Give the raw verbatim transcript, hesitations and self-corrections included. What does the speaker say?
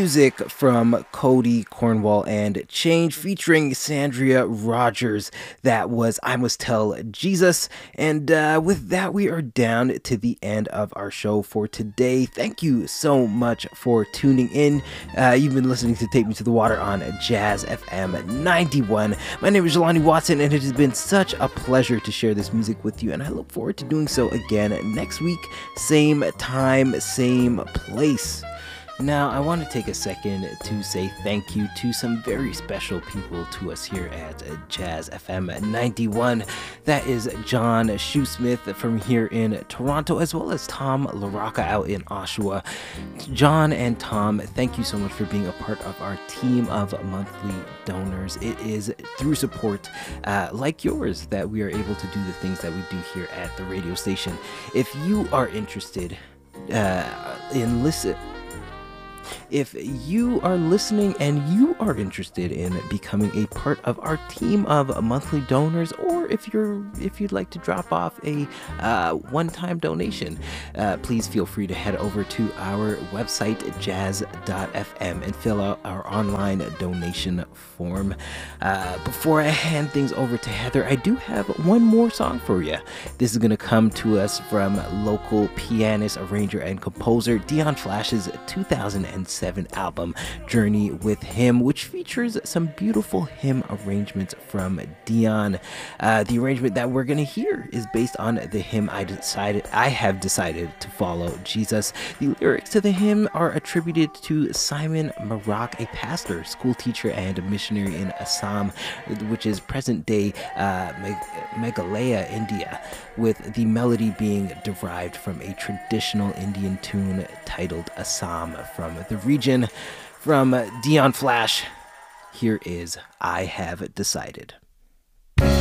music from Cody Cornwall and Change featuring Sandria Rogers. That was I Must Tell Jesus. And uh, with that, we are down to the end of our show for today. Thank you so much for tuning in. Uh, you've been listening to Take Me to the Water on Jazz F M ninety-one. My name is Jelani Watson, and it has been such a pleasure to share this music with you. And I look forward to doing so again next week. Same time, same place. Now, I want to take a second to say thank you to some very special people to us here at Jazz F M ninety-one. That is John Shoesmith from here in Toronto, as well as Tom LaRocca out in Oshawa. John and Tom, thank you so much for being a part of our team of monthly donors. It is through support uh, like yours that we are able to do the things that we do here at the radio station. If you are interested uh, in listen... If you are listening and you are interested in becoming a part of our team of monthly donors, or if you're if you'd like to drop off a uh, one-time donation, uh, please feel free to head over to our website jazz dot f m and fill out our online donation form. Uh, before I hand things over to Heather, I do have one more song for you. This is going to come to us from local pianist, arranger, and composer Dion Flash's two thousand seven album Journey with Him, which features some beautiful hymn arrangements from Dion. Uh, the arrangement that we're going to hear is based on the hymn I decided I have decided to follow Jesus. The lyrics to the hymn are attributed to Simon Marak, a pastor, school teacher, and missionary in Assam, which is present-day uh, Meg- Meghalaya, India, with the melody being derived from a traditional Indian tune titled Assam from the region. From Dion Flash, here is I Have Decided.